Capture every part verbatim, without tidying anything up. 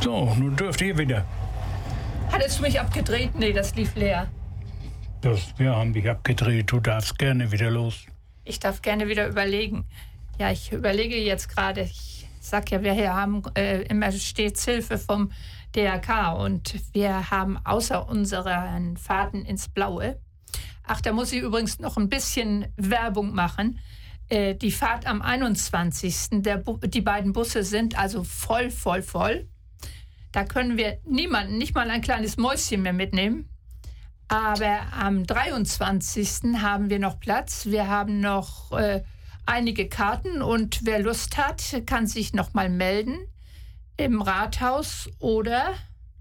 So, nun dürft ihr wieder. Hattest du mich abgedreht? Nee, das lief leer. Das, wir haben dich abgedreht. Du darfst gerne wieder los. Ich darf gerne wieder überlegen. Ja, ich überlege jetzt gerade. Ich sag ja, wir hier haben äh, immer stets Hilfe vom D R K und wir haben außer unseren Fahrten ins Blaue. Ach, da muss ich übrigens noch ein bisschen Werbung machen. Äh, die Fahrt am einundzwanzigsten Der Bu- die beiden Busse sind also voll, voll, voll. Da können wir niemanden, nicht mal ein kleines Mäuschen mehr mitnehmen. Aber am dreiundzwanzigsten haben wir noch Platz. Wir haben noch äh, einige Karten und wer Lust hat, kann sich noch mal melden im Rathaus oder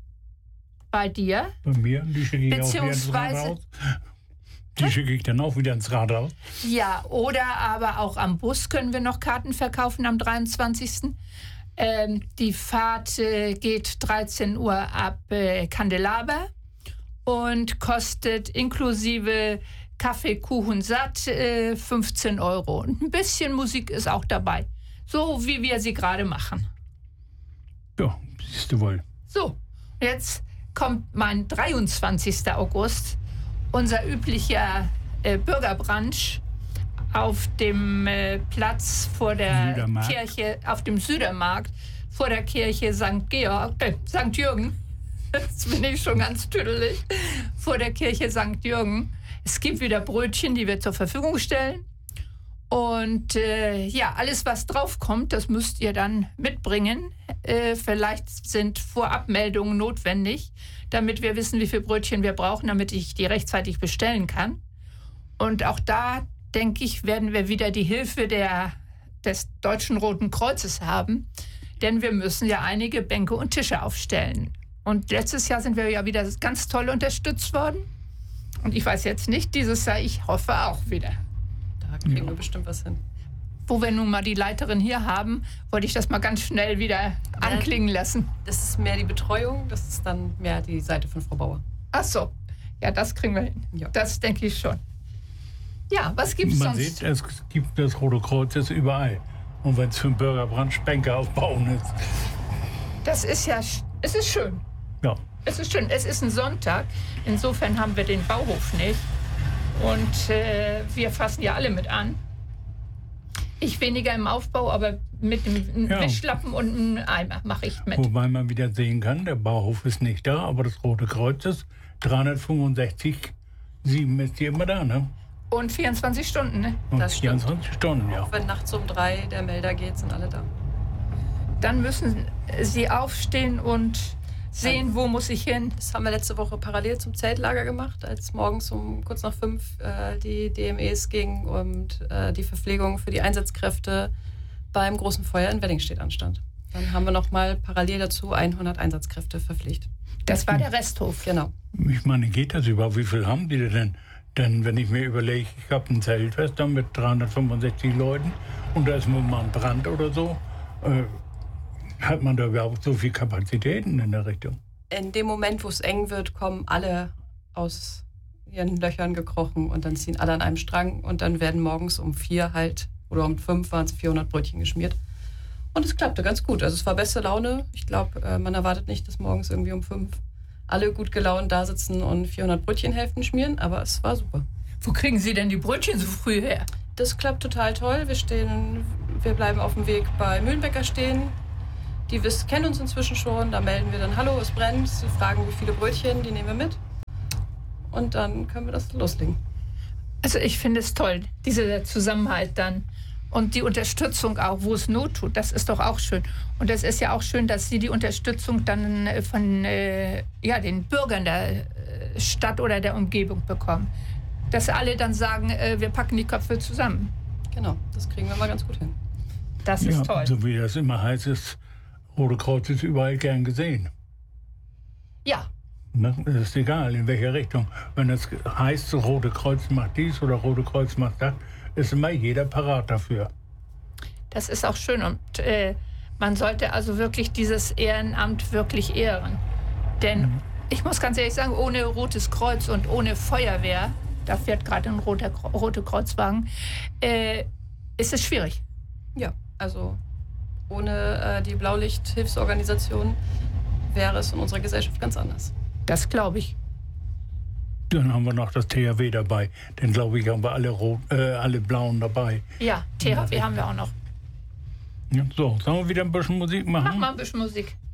bei dir. Bei mir, die schicke ich auch wieder ins Beziehungsweise- Rathaus. Die schicke ich dann auch wieder ins Rathaus. Ja, oder aber auch am Bus können wir noch Karten verkaufen am dreiundzwanzigsten Ähm, die Fahrt äh, geht dreizehn Uhr ab äh, Kandelaber und kostet inklusive Kaffee, Kuchen, satt äh, fünfzehn Euro. Und ein bisschen Musik ist auch dabei. So wie wir sie gerade machen. Ja, siehst du wohl. So, jetzt kommt mein dreiundzwanzigsten August, unser üblicher äh, Bürgerbrunch auf dem äh, Platz vor der Südermarkt. Kirche, auf dem Südermarkt, vor der Kirche Sankt Georg, äh, Sankt Jürgen. Jetzt bin ich schon ganz tüdelig. Vor der Kirche Sankt Jürgen. Es gibt wieder Brötchen, die wir zur Verfügung stellen. Und äh, ja, alles, was draufkommt, das müsst ihr dann mitbringen. Äh, vielleicht sind Vorabmeldungen notwendig, damit wir wissen, wie viele Brötchen wir brauchen, damit ich die rechtzeitig bestellen kann. Und auch da, denke ich, werden wir wieder die Hilfe der, des Deutschen Roten Kreuzes haben. Denn wir müssen ja einige Bänke und Tische aufstellen. Und letztes Jahr sind wir ja wieder ganz toll unterstützt worden. Und ich weiß jetzt nicht, dieses Jahr, ich hoffe auch wieder. Da kriegen Ja. wir bestimmt was hin. Wo wir nun mal die Leiterin hier haben, wollte ich das mal ganz schnell wieder anklingen lassen. Das ist mehr die Betreuung, das ist dann mehr die Seite von Frau Bauer. Ach so, ja, das kriegen wir hin. Ja. Das denke ich schon. Ja, was gibt's Man sonst? sieht, es gibt das Rote Kreuz jetzt überall. Und wenn es für einen Bürgerbrunch Bänke aufbauen ist. Das ist ja, sch- es ist schön. Ja, Es ist schön. Es ist ein Sonntag. Insofern haben wir den Bauhof nicht. Und äh, wir fassen ja alle mit an. Ich weniger im Aufbau, aber mit einem Ja. Wischlappen und einem Eimer mache ich mit. wobei man wieder sehen kann, der Bauhof ist nicht da, aber das Rote Kreuz ist dreihundertfünfundsechzig, sieben ist hier immer da, ne? Und vierundzwanzig Stunden, ne? Und Das stimmt. vierundzwanzig Stunden, ja. Wenn nachts um drei der Melder geht, sind alle da. Dann müssen sie aufstehen und sehen, wo muss ich hin. Das haben wir letzte Woche parallel zum Zeltlager gemacht, als morgens um kurz nach fünf äh, die D M Es ging und äh, die Verpflegung für die Einsatzkräfte beim großen Feuer in Weddingstedt anstand. Dann haben wir nochmal parallel dazu hundert Einsatzkräfte verpflichtet. Das war der Resthof. Genau. Ich meine, geht das überhaupt? Wie viel haben die denn? Denn wenn ich mir überlege, ich habe ein Zeltfest dann mit dreihundertfünfundsechzig Leuten und da ist nur mal ein Brand oder so, äh, hat man da überhaupt so viel Kapazitäten in der Richtung? In dem Moment, wo es eng wird, kommen alle aus ihren Löchern gekrochen und dann ziehen alle an einem Strang und dann werden morgens um vier halt, oder um fünf waren es vierhundert Brötchen geschmiert. Und es klappte ganz gut. Also es war beste Laune. Ich glaube, man erwartet nicht, dass morgens irgendwie um fünf alle gut gelaunt da sitzen und vierhundert Brötchenhälften schmieren, aber es war super. Wo kriegen Sie denn die Brötchen so früh her? Das klappt total toll. Wir stehen, wir bleiben auf dem Weg bei Mühlenbecker stehen. Die wiss, kennen uns inzwischen schon. Da melden wir dann, hallo, es brennt. Sie fragen, wie viele Brötchen, die nehmen wir mit. Und dann können wir das loslegen. Also ich finde es toll, dieser Zusammenhalt dann. Und die Unterstützung auch, wo es Not tut, das ist doch auch schön. Und es ist ja auch schön, dass Sie die Unterstützung dann äh, von äh, ja, den Bürgern der äh, Stadt oder der Umgebung bekommen. Dass alle dann sagen, äh, wir packen die Köpfe zusammen. Genau, das kriegen wir mal ganz gut hin. Das ist Ja, toll. so wie das immer heißt, ist Rote Kreuz ist überall gern gesehen. Ja, Ne? Es ist egal, in welche Richtung. Wenn es heißt, Rote Kreuz macht dies oder Rote Kreuz macht das, ist immer jeder parat dafür. das ist auch schön. Und äh, man sollte also wirklich dieses Ehrenamt wirklich ehren. Denn Mhm. ich muss ganz ehrlich sagen, ohne Rotes Kreuz und ohne Feuerwehr, da fährt gerade ein roter, roter Kreuzwagen, äh, ist es schwierig. Ja, also ohne äh, die Blaulicht-Hilfsorganisation wäre es in unserer Gesellschaft ganz anders. Das glaube ich. Dann haben wir noch das T H W dabei. Dann glaube ich, haben wir alle, Rot, äh, alle Blauen dabei. Ja, T H W haben wir auch noch. Ja, so, sollen wir wieder ein bisschen Musik machen? Mach mal ein bisschen Musik.